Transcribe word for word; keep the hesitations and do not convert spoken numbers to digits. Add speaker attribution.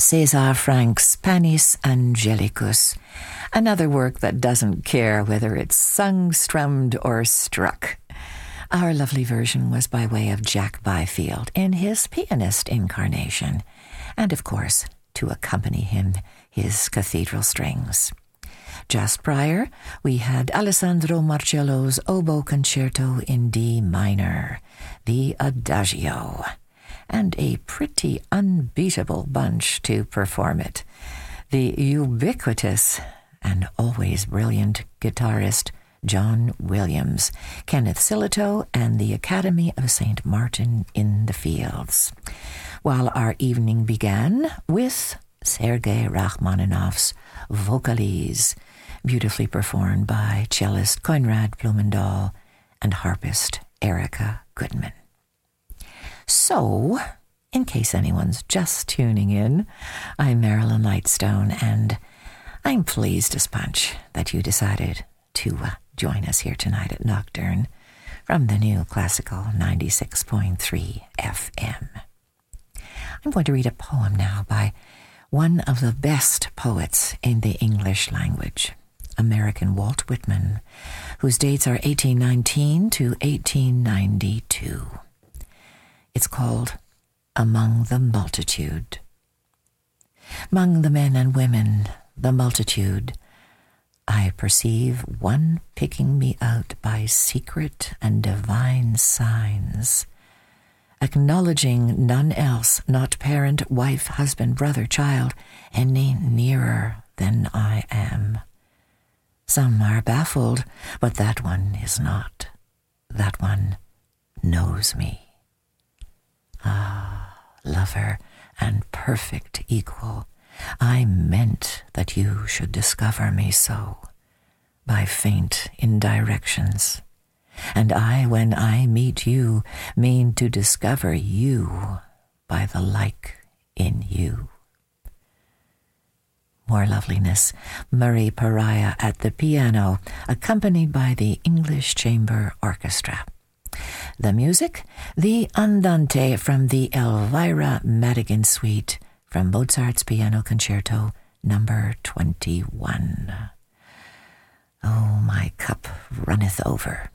Speaker 1: César Frank's Panis Angelicus, another work that doesn't care whether it's sung, strummed, or struck. Our lovely version was by way of Jack Byfield in his pianist incarnation, and of course, to accompany him, his cathedral strings. Just prior, we had Alessandro Marcello's Oboe Concerto in D minor, the Adagio, and a pretty unbeatable bunch to perform it. The ubiquitous and always brilliant guitarist John Williams, Kenneth Silito, and the Academy of Saint Martin in the Fields. While our evening began with Sergei Rachmaninoff's Vocalise, beautifully performed by cellist Konrad Blumendahl and harpist Erica Goodman. So, in case anyone's just tuning in, I'm Marilyn Lightstone, and I'm pleased as punch that you decided to uh, join us here tonight at Nocturne from the new Classical ninety-six point three F M. I'm going to read a poem now by one of the best poets in the English language, American Walt Whitman, whose dates are eighteen nineteen to eighteen ninety-two. It's called Among the Multitude. Among the men and women, the multitude, I perceive one picking me out by secret and divine signs, acknowledging none else, not parent, wife, husband, brother, child, any nearer than I am. Some are baffled, but that one is not. That one knows me. Ah, lover and perfect equal, I meant that you should discover me so, by faint indirections. And I, when I meet you, mean to discover you by the like in you. More loveliness, Murray Pariah at the piano, accompanied by the English Chamber Orchestra. The music, the Andante from the Elvira Madigan Suite from Mozart's Piano Concerto number twenty-one. Oh, my cup runneth over.